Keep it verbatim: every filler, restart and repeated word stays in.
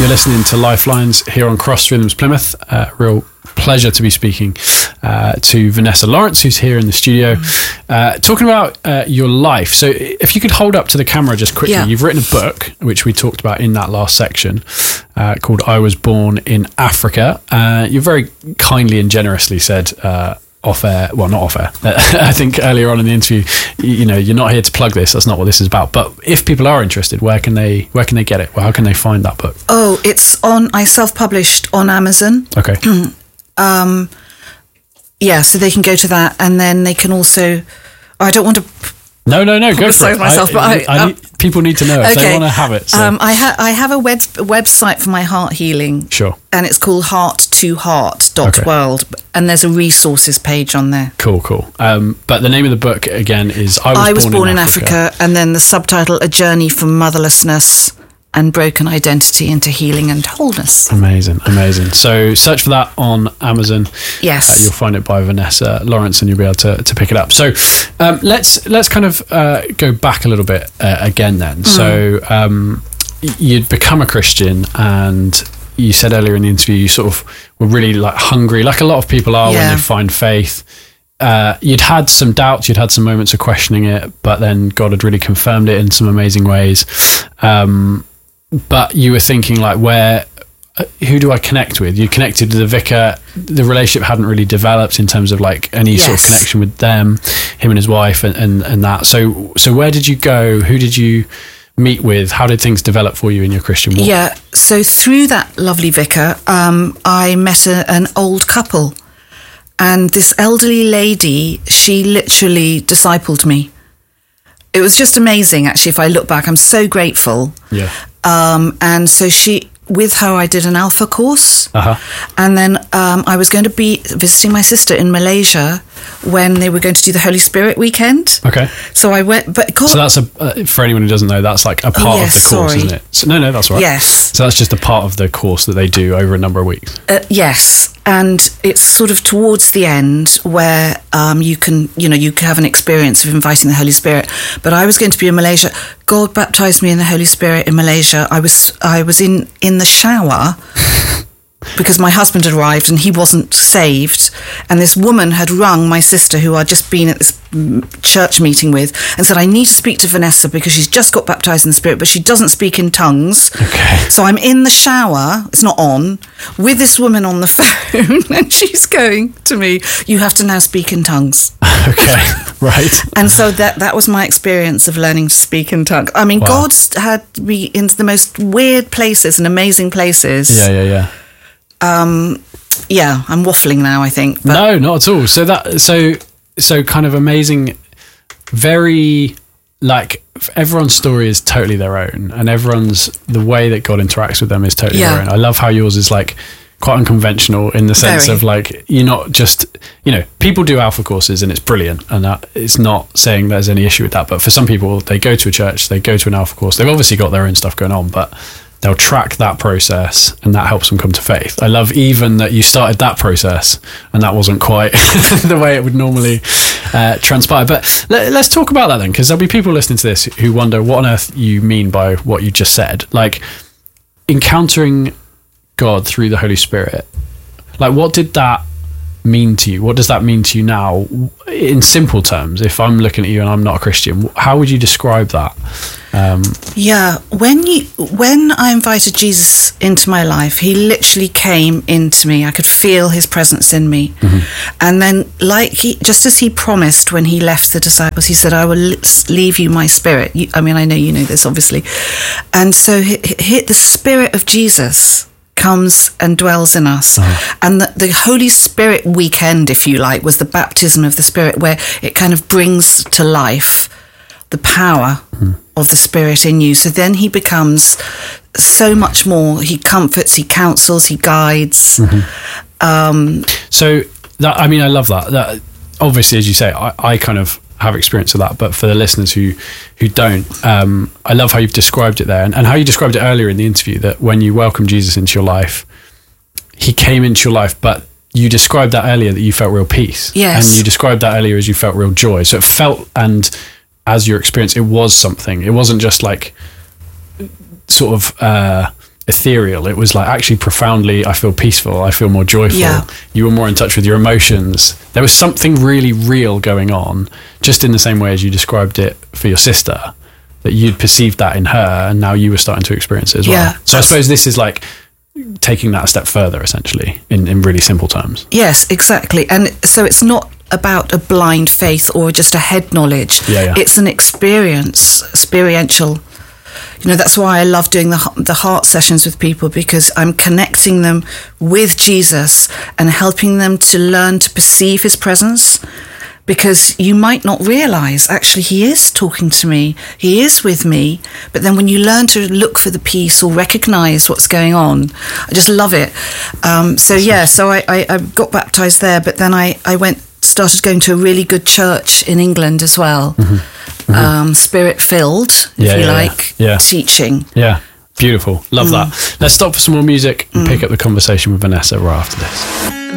You're listening to Lifelines here on Cross Rhythms Plymouth. Uh, real pleasure to be speaking uh, to Vanessa Lawrence, who's here in the studio, uh, talking about uh, your life. So if you could hold up to the camera just quickly, yeah. You've written a book, which we talked about in that last section, uh, called I Was Born in Africa. Uh, you very kindly and generously said... Uh, off air, well, not off air. I think earlier on in the interview, you know, you're not here to plug this. That's not what this is about. But if people are interested, where can they where can they get it? Well, how can they find that book? Oh, it's on. I self-published on Amazon. Okay. um, yeah, so they can go to that, and then they can also. Oh, I don't want to. No, no, no. Go for it. Myself, I, but I, I um, need, people need to know if okay. they want to have it. So. Um, I, ha- I have a web- website for my heart healing. Sure. And it's called heart to heart dot world, okay. And there's a resources page on there. Cool, cool. Um, but the name of the book again is I Was, I was born, born in, in Africa. Africa, and then the subtitle: A Journey from Motherlessness and Broken Identity into Healing and Wholeness. Amazing, amazing. So search for that on Amazon. Yes, uh, you'll find it by Vanessa Lawrence, and you'll be able to, to pick it up. So um, let's let's kind of uh, go back a little bit uh, again. Then, mm. so um, you'd become a Christian, and you said earlier in the interview you sort of were really like hungry, like a lot of people are yeah. when they find faith. Uh, you'd had some doubts, you'd had some moments of questioning it, but then God had really confirmed it in some amazing ways. Um, but you were thinking like, where, who do I connect with? You connected to the vicar. The relationship hadn't really developed in terms of like any yes. sort of connection with them, him and his wife, and, and, and that. So, so where did you go? Who did you meet with? How did things develop for you in your Christian walk? Yeah. So through that lovely vicar, um, I met a, an old couple, and this elderly lady, she literally discipled me. It was just amazing, actually. If I look back, I'm so grateful. Yeah. Um, and so she, with her, I did an Alpha course. Uh-huh. And then um, I was going to be visiting my sister in Malaysia when they were going to do the Holy Spirit weekend. Okay. So I went, but God, so that's a uh, for anyone who doesn't know, that's like a part oh, yes, of the course, sorry. isn't it? So, no, no, that's right. Yes. So that's just a part of the course that they do over a number of weeks. Uh, yes, and it's sort of towards the end where um, you can, you know, you can have an experience of inviting the Holy Spirit. But I was going to be in Malaysia. God baptized me in the Holy Spirit in Malaysia. I was, I was in in the shower. Because my husband had arrived and he wasn't saved, and this woman had rung my sister, who I'd just been at this church meeting with, and said, I need to speak to Vanessa because she's just got baptised in the Spirit, but she doesn't speak in tongues. Okay. So I'm in the shower, it's not on, with this woman on the phone, and she's going to me, you have to now speak in tongues. Okay, right. And so that that was my experience of learning to speak in tongues. I mean, wow. God had me into the most weird places and amazing places. Yeah, yeah, yeah. Um, yeah, I'm waffling now, I think. But no, not at all. So that, so, so kind of amazing, very like everyone's story is totally their own, and everyone's, the way that God interacts with them is totally yeah. their own. I love how yours is like quite unconventional in the sense very. of like, you're not just, you know, people do Alpha courses and it's brilliant, and that, it's not saying there's any issue with that, but for some people, they go to a church, they go to an Alpha course, they've obviously got their own stuff going on, but they'll track that process and that helps them come to faith. I love even that you started that process and that wasn't quite the way it would normally uh, transpire. But let, let's talk about that then, because there'll be people listening to this who wonder what on earth you mean by what you just said. Like encountering God through the Holy Spirit. Like what did that mean to you? What does that mean to you now in simple terms? If I'm looking at you and I'm not a Christian, how would you describe that? Um, yeah, when you when I invited Jesus into my life, he literally came into me. I could feel his presence in me. Mm-hmm. And then, like he, just as he promised when he left the disciples, he said, I will leave you my spirit. You, I mean, I know you know this, obviously. And so he, he, the Spirit of Jesus comes and dwells in us. Oh. And the, the Holy Spirit weekend, if you like, was the baptism of the Spirit, where it kind of brings to life the power mm. of the Spirit in you. So then he becomes so much more. He comforts, he counsels, he guides. Mm-hmm. Um, so that, I mean, I love that. That obviously, as you say, I, I kind of have experience of that, but for the listeners who who don't, um, I love how you've described it there, and, and how you described it earlier in the interview, that when you welcome Jesus into your life, he came into your life, but you described that earlier that you felt real peace. Yes. And you described that earlier as you felt real joy. So it felt, and as your experience, it was something. It wasn't just like sort of uh, ethereal. It was like actually profoundly, I feel peaceful, I feel more joyful. Yeah. You were more in touch with your emotions. There was something really real going on, just in the same way as you described it for your sister, that you'd perceived that in her, and now you were starting to experience it as well. Yeah, so I suppose this is like taking that a step further, essentially, in, in really simple terms. Yes, exactly. And so it's not about a blind faith or just a head knowledge. Yeah, yeah. It's an experience, experiential. You know, that's why I love doing the the heart sessions with people, because I'm connecting them with Jesus and helping them to learn to perceive his presence. Because you might not realise, actually, he is talking to me, he is with me. But then when you learn to look for the peace or recognise what's going on, I just love it. Um, so, yeah, so I, I, I got baptised there, but then I, I went, started going to a really good church in England as well. Mm-hmm. Mm-hmm. Um, Spirit-filled, if yeah, you yeah, like, yeah. teaching. Yeah, beautiful. Love mm. that. Let's stop for some more music and mm. pick up the conversation with Vanessa right after this.